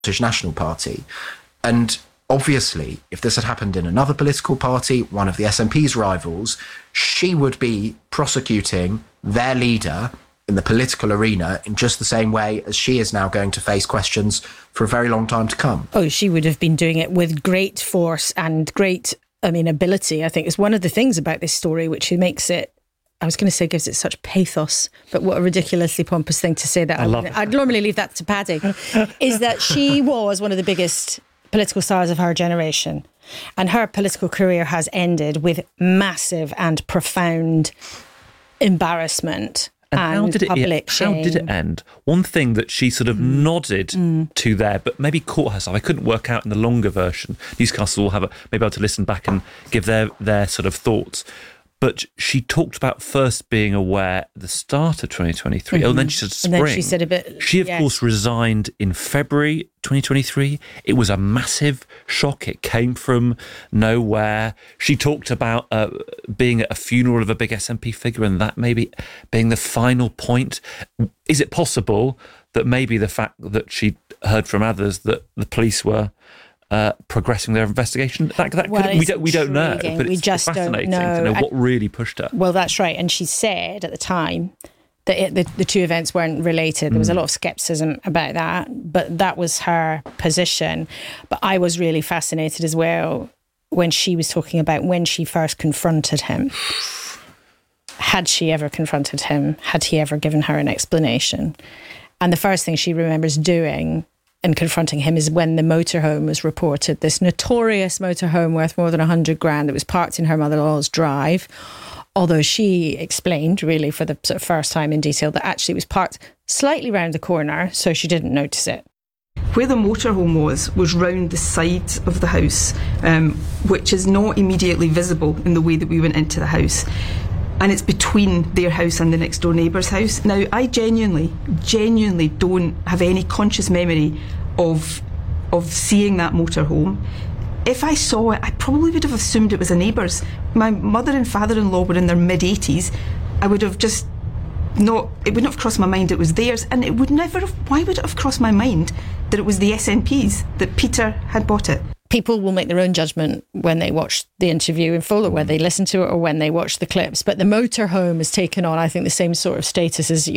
Scottish National Party. And obviously, if this had happened in another political party, one of the SNP's rivals, she would be prosecuting their leader in the political arena in just the same way as she is now going to face questions for a very long time to come. Oh, she would have been doing it with great force and great, ability. I think is one of the things about this story which makes it, I was going to say gives it such pathos, but what a ridiculously pompous thing to say that. I'd normally leave that to Paddy, is that she was one of the biggest political stars of her generation. And her political career has ended with massive and profound embarrassment. And how did it end? One thing that she sort of nodded to there, but maybe caught herself. I couldn't work out in the longer version. Newscasters will maybe able to listen back and give their sort of thoughts. But she talked about first being aware at the start of 2023. And then she said spring. And then she said a bit... She, of course, resigned in February 2023. It was a massive shock. It came from nowhere. She talked about being at a funeral of a big SNP figure and that maybe being the final point. Is it possible that maybe the fact that she heard from others that the police were... progressing their investigation. We don't know, but it's fascinating to know what really pushed her. Well, that's right. And she said at the time that the two events weren't related. There was a lot of scepticism about that, but that was her position. But I was really fascinated as well when she was talking about when she first confronted him. Had she ever confronted him? Had he ever given her an explanation? And the first thing she remembers doing and confronting him is when the motorhome was reported, this notorious motorhome worth more than 100 grand that was parked in her mother-in-law's drive, although she explained really for the sort of first time in detail that actually it was parked slightly round the corner, so she didn't notice it. Where the motorhome was round the sides of the house, which is not immediately visible in the way that we went into the house. And it's between their house and the next door neighbour's house. Now, I genuinely don't have any conscious memory of seeing that motorhome. If I saw it, I probably would have assumed it was a neighbour's. My mother and father-in-law were in their mid-80s. I would have just it wouldn't have crossed my mind it was theirs. And it would never have, why would it have crossed my mind that it was the SNP's, that Peter had bought it? People will make their own judgment when they watch the interview in full or when they listen to it or when they watch the clips. But the motorhome has taken on, I think, the same sort of status as,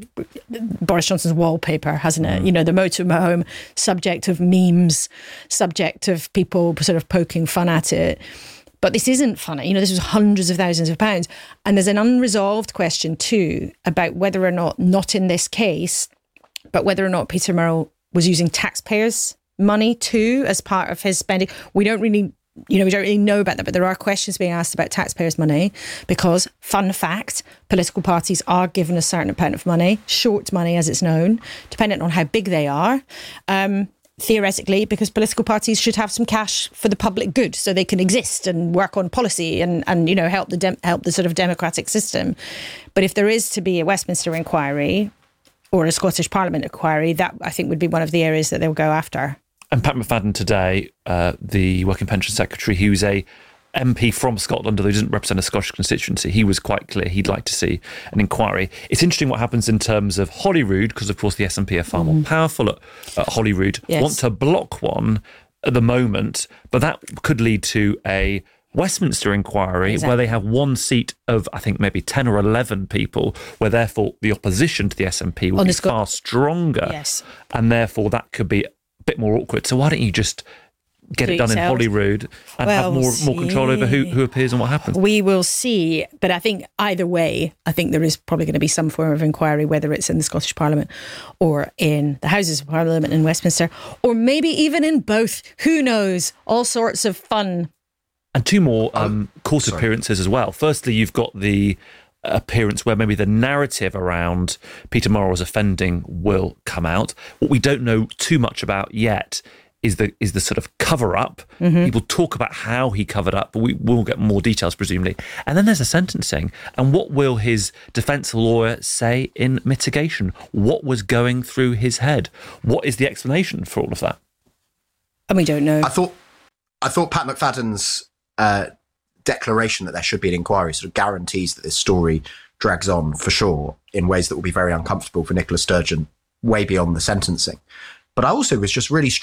Boris Johnson's wallpaper, hasn't it? The motorhome, subject of memes, subject of people sort of poking fun at it. But this isn't funny. This was hundreds of thousands of pounds. And there's an unresolved question too about whether or not in this case, but whether or not Peter Murrell was using taxpayers' money too as part of his spending. We don't really know about that, but there are questions being asked about taxpayers' money because, fun fact, political parties are given a certain amount of money, short money as it's known, dependent on how big they are. Theoretically, because political parties should have some cash for the public good so they can exist and work on policy and help the sort of democratic system. But if there is to be a Westminster inquiry or a Scottish Parliament inquiry, that I think would be one of the areas that they'll go after. And Pat McFadden today, the Working Pensions Secretary, who's a MP from Scotland, although he doesn't represent a Scottish constituency, he was quite clear he'd like to see an inquiry. It's interesting what happens in terms of Holyrood, because of course the SNP are far more powerful at Holyrood, want to block one at the moment, but that could lead to a Westminster inquiry where they have one seat of, I think, maybe 10 or 11 people, where therefore the opposition to the SNP will be far stronger. Yes. And therefore that could be a bit more awkward. So why don't you just get it done in Holyrood and have more control over who appears and what happens? We will see. But I think either way, I think there is probably going to be some form of inquiry, whether it's in the Scottish Parliament or in the Houses of Parliament in Westminster, or maybe even in both. Who knows? All sorts of fun. And two more court appearances as well. Firstly, you've got the appearance where maybe the narrative around Peter Murrell's offending will come out. What we don't know too much about yet is the sort of cover-up. People talk about how he covered up, but we will get more details, presumably. And then there's a sentencing. And what will his defence lawyer say in mitigation? What was going through his head? What is the explanation for all of that? And we don't know. I thought Pat McFadden's declaration that there should be an inquiry sort of guarantees that this story drags on for sure in ways that will be very uncomfortable for Nicola Sturgeon way beyond the sentencing. But I also was just really